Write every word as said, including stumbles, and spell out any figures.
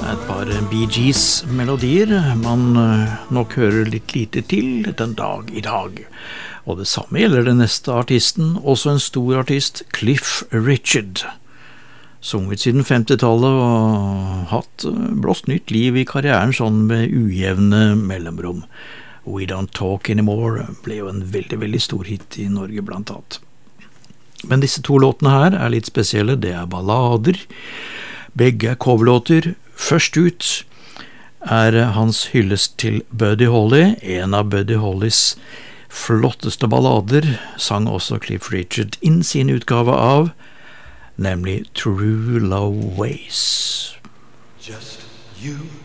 Et par Bee Gees-melodier man nok hører litt lite til den dag i dag. Og det samme gjelder den neste artisten, også en stor artist, Cliff Richard. Sunget siden femtitallet og hatt blåst nytt liv i karrieren sånn med ujevne mellomrom. We Don't Talk Anymore ble jo en veldig, veldig stor hit i Norge blant annet. Men disse to låtene her er litt spesielle, det er ballader. Begge er coverlåter. Først ut er hans hyllest til Buddy Holly, en av Buddy Hollys flotteste ballader, sang også Cliff Richard inn sin utgave av, nemlig True Love Ways. Just you